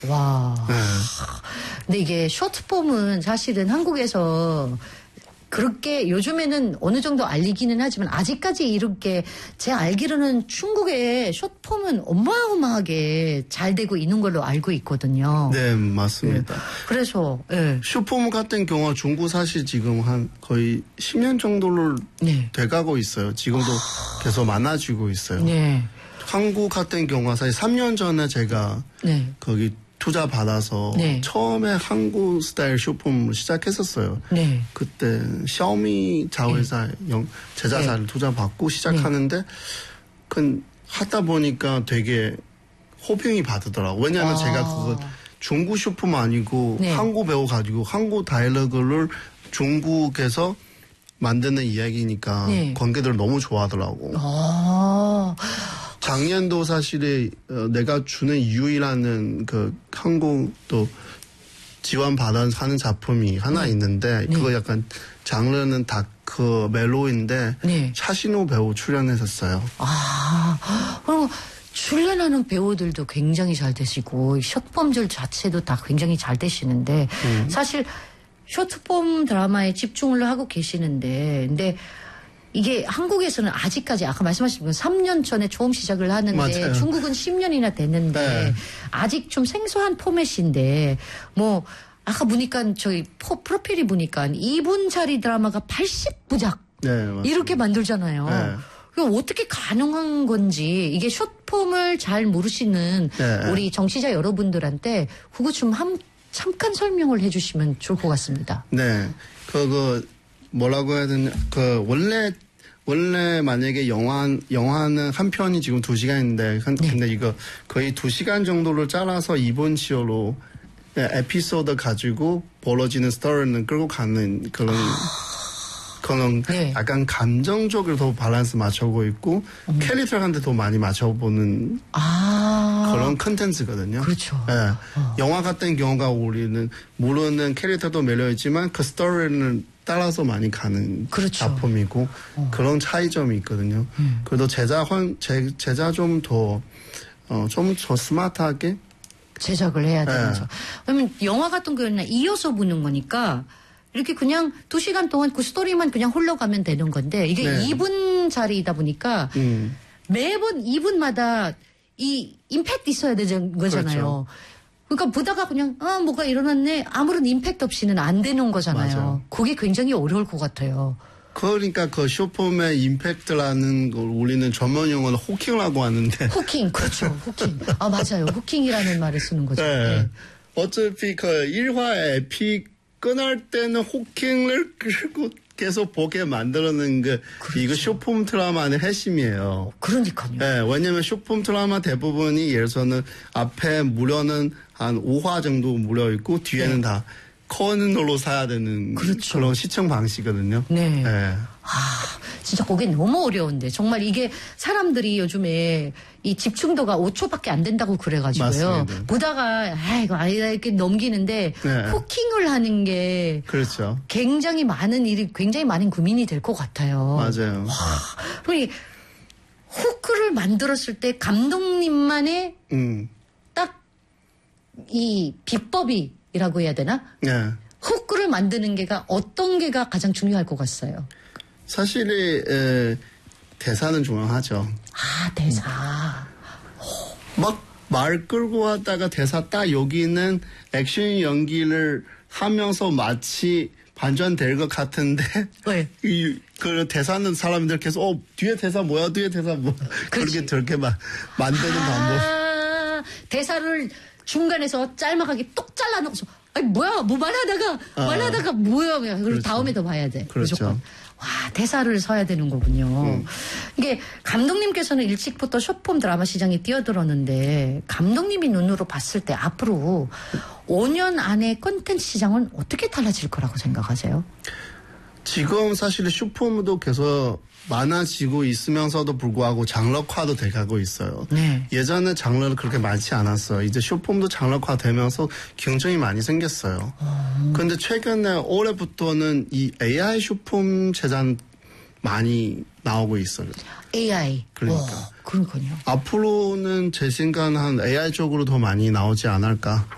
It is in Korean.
와. 근데 이게 쇼트폼은 사실은 한국에서 그렇게 요즘에는 어느 정도 알리기는 하지만 아직까지 이렇게 제 알기로는 중국의 숏폼은 어마어마하게 잘 되고 있는 걸로 알고 있거든요. 네, 맞습니다. 네. 그래서 숏폼 같은 경우 중국 사실 지금 한 거의 10년 정도를 돼가고 있어요. 지금도 계속 많아지고 있어요. 네. 한국 같은 경우 사실 3년 전에 제가 거기 투자 받아서 처음에 한국 스타일 숏폼을 시작했었어요. 그때 샤오미 자회사 제자사를 투자 받고 시작하는데 하다 보니까 되게 호평이 받더라고요. 왜냐하면 제가 그거 중국 숏폼 아니고 한국 배워가지고 한국 다이얼로그를 중국에서 만드는 이야기니까 관계들 너무 좋아하더라고. 작년도 사실 내가 주는 유일한 그 한국 또 지원 받아서 하는 작품이 하나 있는데 그거 약간 장르는 다크 멜로인데 차신호 배우 출연했었어요. 그리고 출연하는 배우들도 굉장히 잘 되시고 숏폼들 자체도 다 굉장히 잘 되시는데 사실 쇼트폼 드라마에 집중을 하고 계시는데 근데 이게 한국에서는 아직까지 아까 말씀하신 건 3년 전에 처음 시작을 하는데 맞아요. 중국은 10년이나 됐는데 아직 좀 생소한 포맷인데 뭐 아까 보니까 저희 프로필이 보니까 2분짜리 드라마가 80부작 이렇게 만들잖아요. 그럼 어떻게 가능한 건지 이게 숏폼을 잘 모르시는 우리 정치자 여러분들한테 그거 좀 잠깐 설명을 해주시면 좋을 것 같습니다. 네, 그거 뭐라고 해야 되냐? 원래 만약에 영화는 한 편이 지금 2시간인데 근데 이거 거의 2시간 정도를 잘라서 2분치로 에피소드 가지고 벌어지는 스토리는 끌고 가는 그런 약간 감정적으로 더 밸런스 맞춰보고 있고 캐릭터한테 더 많이 맞춰보는 그런 컨텐츠거든요. 그렇죠. 영화 같은 경우가 우리는 모르는 캐릭터도 매력있지만 그 스토리는 따라서 많이 가는 작품이고 그런 차이점이 있거든요. 그래도 제자 좀 더 스마트하게 제작을 해야 되는 거죠. 그러면 영화 같은 경우는 이어서 보는 거니까 이렇게 그냥 2시간 동안 그 스토리만 그냥 흘러가면 되는 건데 이게 2분짜리이다 보니까 매번 2분마다 이 임팩트 있어야 되는 거잖아요. 그러니까 보다가 그냥 뭐가 일어났네 아무런 임팩트 없이는 안 되는 거잖아요. 그게 굉장히 어려울 것 같아요. 그러니까 그 숏폼의 임팩트라는 걸 우리는 전문 용어로 호킹이라고 하는데. 호킹, 그렇죠. 호킹. 맞아요. 호킹이라는 말을 쓰는 거죠. 어차피 그 1화 에픽 끝날 때는 호킹을 계속 보게 만들어낸 이거 숏폼 드라마의 핵심이에요. 그러니까요. 왜냐면 숏폼 드라마 대부분이 예를 들어서는 앞에 무료는 한 5화 정도 무료 있고 뒤에는 다 커널로 사야 되는 그런 시청 방식이거든요. 진짜 그게 너무 어려운데 정말 이게 사람들이 요즘에 이 집중도가 5초밖에 안 된다고 그래가지고요. 맞습니다. 보다가 이거 아니다 이렇게 넘기는데 호킹을 하는 게 굉장히 많은 굉장히 많은 고민이 될 것 같아요. 맞아요. 그리고 호크를 만들었을 때 감독님만의 딱 이 비법이라고 해야 되나? 호크를 만드는 게가 어떤 게가 가장 중요할 것 같아요. 사실 대사는 중요하죠. 대사. 막 말 끌고 하다가 대사 딱 여기는 액션 연기를 하면서 마치 반전될 것 같은데 그 대사는 사람들 계속 뒤에 대사 뭐야 뒤에 대사 뭐 그렇게 저렇게 만드는 방법. 대사를 중간에서 짤막하게 똑 잘라놓고서 뭐야 뭐 말하다가 뭐야 그리고 다음에 더 봐야 돼. 무조건. 대사를 써야 되는 거군요. 이게 감독님께서는 일찍부터 숏폼 드라마 시장에 뛰어들었는데 감독님이 눈으로 봤을 때 앞으로 5년 안에 콘텐츠 시장은 어떻게 달라질 거라고 생각하세요? 지금 사실 숏폼도 계속 많아지고 있으면서도 불구하고 장르화도 돼가고 있어요. 예전에 장르는 그렇게 많지 않았어요. 이제 숏폼도 장르화 되면서 경쟁이 많이 생겼어요. 그런데 최근에 올해부터는 이 AI 숏폼 제작 많이 나오고 있어요. AI. 그러니까. 그렇군요. 앞으로는 제 생각은 한 AI 쪽으로 더 많이 나오지 않을까.